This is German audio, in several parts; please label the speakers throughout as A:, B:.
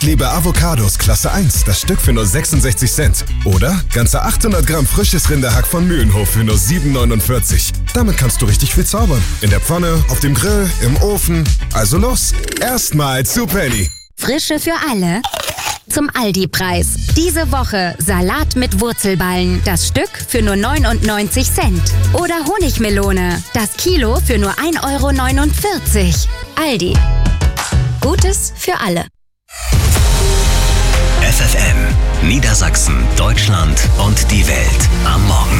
A: Hartliebe Avocados Klasse 1, das Stück für nur 66 Cent. Oder ganze 800 Gramm frisches Rinderhack von Mühlenhof für nur 7,49. Damit kannst du richtig viel zaubern. In der Pfanne, auf dem Grill, im Ofen. Also los, erstmal zu Penny.
B: Frische für alle zum Aldi-Preis. Diese Woche Salat mit Wurzelballen. Das Stück für nur 99 Cent. Oder Honigmelone. Das Kilo für nur 1,49 €. Aldi. Gutes für alle.
C: FFN, Niedersachsen, Deutschland und die Welt am Morgen.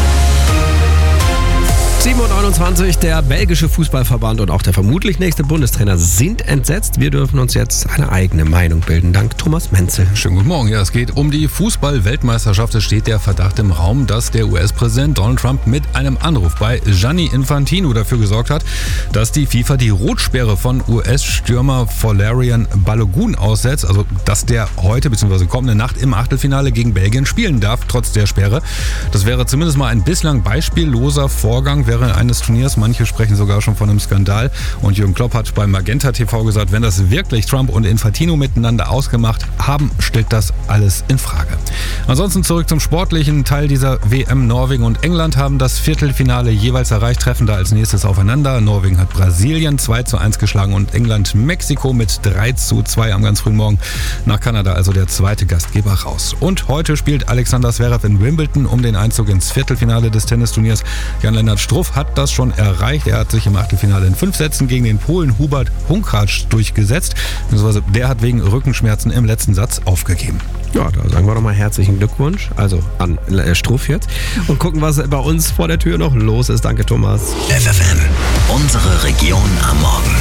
D: 7:29 Uhr, der belgische Fußballverband und auch der vermutlich nächste Bundestrainer sind entsetzt. Wir dürfen uns jetzt eine eigene Meinung bilden, dank Thomas Menzel.
E: Schönen guten Morgen. Ja, es geht um die Fußball-Weltmeisterschaft. Es steht der Verdacht im Raum, dass der US-Präsident Donald Trump mit einem Anruf bei Gianni Infantino dafür gesorgt hat, dass die FIFA die Rotsperre von US-Stürmer Valerian Balogun aussetzt. Also, dass der heute bzw. kommende Nacht im Achtelfinale gegen Belgien spielen darf, trotz der Sperre. Das wäre zumindest mal ein bislang beispielloser Vorgang während eines Turniers. Manche sprechen sogar schon von einem Skandal. Und Jürgen Klopp hat bei Magenta TV gesagt, wenn das wirklich Trump und Infantino miteinander ausgemacht haben, stellt das alles in Frage. Ansonsten zurück zum sportlichen Teil dieser WM. Norwegen und England haben das Viertelfinale jeweils erreicht, treffen da als nächstes aufeinander. Norwegen hat Brasilien 2:1 geschlagen und England Mexiko mit 3:2 am ganz frühen Morgen. Nach Kanada also der zweite Gastgeber raus. Und heute spielt Alexander Zverev in Wimbledon um den Einzug ins Viertelfinale des Tennisturniers. Jan-Lennart Struff hat das schon erreicht. Er hat sich im Achtelfinale in 5 Sätzen gegen den Polen Hubert Hurkacz durchgesetzt. Beziehungsweise der hat wegen Rückenschmerzen im letzten Satz aufgegeben.
D: Ja, da sagen wir doch mal herzlichen Glückwunsch, also an Struff jetzt. Und gucken, was bei uns vor der Tür noch los ist. Danke, Thomas.
C: FFN, unsere Region am Morgen.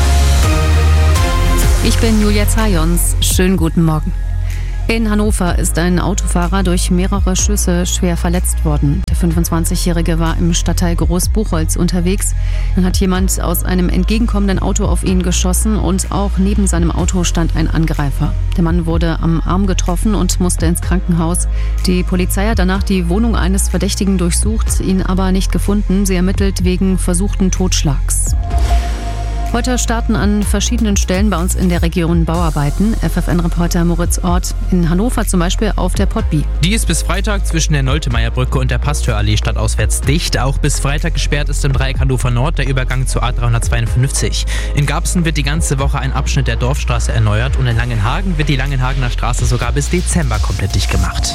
F: Ich bin Julia Zajons. Schönen guten Morgen. In Hannover ist ein Autofahrer durch mehrere Schüsse schwer verletzt worden. Der 25-Jährige war im Stadtteil Großbuchholz unterwegs. Dann hat jemand aus einem entgegenkommenden Auto auf ihn geschossen und auch neben seinem Auto stand ein Angreifer. Der Mann wurde am Arm getroffen und musste ins Krankenhaus. Die Polizei hat danach die Wohnung eines Verdächtigen durchsucht, ihn aber nicht gefunden. Sie ermittelt wegen versuchten Totschlags. Heute starten an verschiedenen Stellen bei uns in der Region Bauarbeiten. FFN-Reporter Moritz Ort in Hannover zum Beispiel auf der Pottby.
G: Die ist bis Freitag zwischen der Noltemeyer-Brücke und der Pasteurallee stadtauswärts dicht. Auch bis Freitag gesperrt ist im Dreieck Hannover Nord der Übergang zur A352. In Garbsen wird die ganze Woche ein Abschnitt der Dorfstraße erneuert und in Langenhagen wird die Langenhagener Straße sogar bis Dezember komplett dicht gemacht.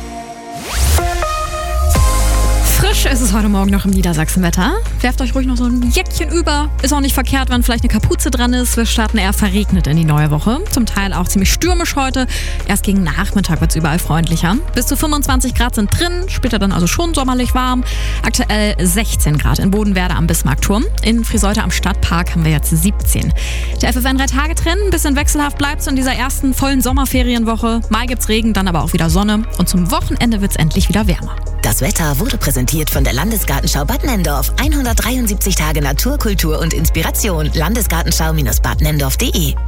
H: Frisch ist es heute Morgen noch im Niedersachsenwetter. Werft euch ruhig noch so ein Jäckchen über. Ist auch nicht verkehrt, wenn vielleicht eine Kapuze dran ist. Wir starten eher verregnet in die neue Woche. Zum Teil auch ziemlich stürmisch heute. Erst gegen Nachmittag wird es überall freundlicher. Bis zu 25 Grad sind drin. Später dann also schon sommerlich warm. Aktuell 16 Grad in Bodenwerder am Bismarckturm. In Friseute am Stadtpark haben wir jetzt 17. Der FFN 3-Tage-Trend. Ein bisschen wechselhaft bleibt es in dieser ersten vollen Sommerferienwoche. Mal gibt's Regen, dann aber auch wieder Sonne. Und zum Wochenende wird es endlich wieder wärmer.
I: Das Wetter wurde präsentiert von der Landesgartenschau Bad Nenndorf. 173 Tage Natur, Kultur und Inspiration. Landesgartenschau-badnenndorf.de.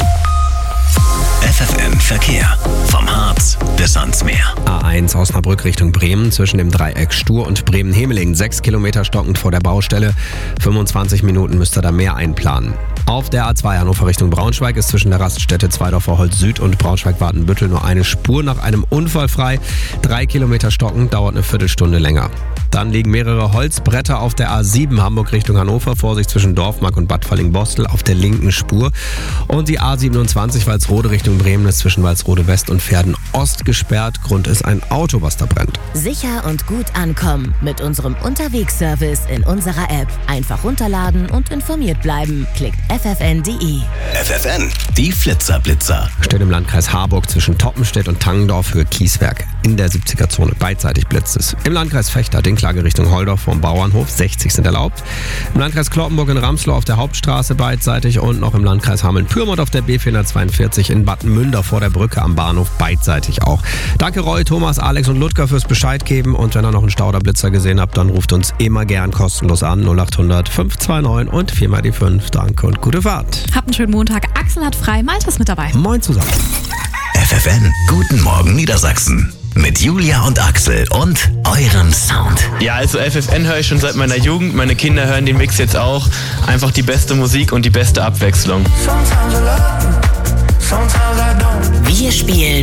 C: FFN Verkehr. Vom Harz bis ans Meer.
D: A1 Osnabrück Richtung Bremen zwischen dem Dreieck Stur und Bremen-Hemeling. 6 Kilometer stockend vor der Baustelle. 25 Minuten müsst ihr da mehr einplanen. Auf der A2 Hannover Richtung Braunschweig ist zwischen der Raststätte Zweidorfer Holz Süd und Braunschweig-Wartenbüttel nur eine Spur nach einem Unfall frei. 3 Kilometer stockend, dauert eine Viertelstunde länger. Dann liegen mehrere Holzbretter auf der A7 Hamburg Richtung Hannover. Vorsicht zwischen Dorfmark und Bad Falling-Bostel auf der linken Spur. Und die A27 Walsrode Richtung Bremen ist zwischen Walsrode West und Verden Ost gesperrt. Grund ist ein Auto, was da brennt.
I: Sicher und gut ankommen mit unserem Unterwegsservice in unserer App. Einfach runterladen und informiert bleiben. Klickt ffn.de.
C: FFN, die Flitzer-Blitzer.
D: Steht im Landkreis Harburg zwischen Toppenstedt und Tangendorf für Kieswerk. In der 70er-Zone beidseitig blitzt es. Im Landkreis Vechta Klage Richtung Holdorf vom Bauernhof. 60 sind erlaubt. Im Landkreis Cloppenburg in Ramsloh auf der Hauptstraße beidseitig und noch im Landkreis Hameln-Pyrmont auf der B442 in Bad Münder vor der Brücke am Bahnhof beidseitig auch. Danke Roy, Thomas, Alex und Ludger fürs Bescheid geben und wenn ihr noch einen Stauderblitzer gesehen habt, dann ruft uns immer gern kostenlos an 0800 529 und 4 die 5. Danke und gute Fahrt.
H: Habt einen schönen Montag. Axel hat frei. Malte ist mit dabei.
D: Moin zusammen.
C: FFN, guten Morgen Niedersachsen. Mit Julia und Axel und eurem Sound.
J: Ja, also FFN höre ich schon seit meiner Jugend. Meine Kinder hören den Mix jetzt auch. Einfach die beste Musik und die beste Abwechslung. Sometimes I love, sometimes I don't.
I: Wir spielen